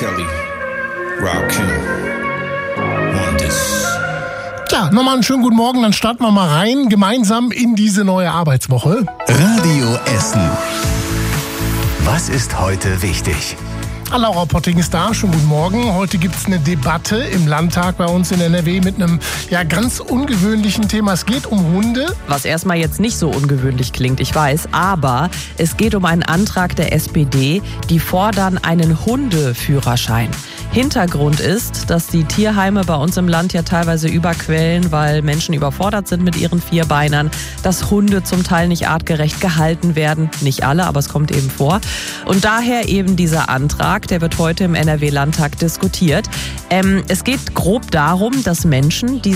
Kelly, Rakim, Wonders. Ja, nochmal einen schönen guten Morgen, dann starten wir mal rein, gemeinsam in diese neue Arbeitswoche. Radio Essen. Was ist heute wichtig? Laura Potting ist da, schönen guten Morgen. Heute gibt es eine Debatte im Landtag bei uns in NRW mit einem ganz ungewöhnlichen Thema. Es geht um Hunde. Was erstmal jetzt nicht so ungewöhnlich klingt, ich weiß, aber es geht um einen Antrag der SPD, die fordern einen Hundeführerschein. Hintergrund ist, dass die Tierheime bei uns im Land ja teilweise überquellen, weil Menschen überfordert sind mit ihren Vierbeinern, dass Hunde zum Teil nicht artgerecht gehalten werden. Nicht alle, aber es kommt eben vor. Und daher eben dieser Antrag, der wird heute im NRW-Landtag diskutiert. Es geht grob darum, dass Menschen, die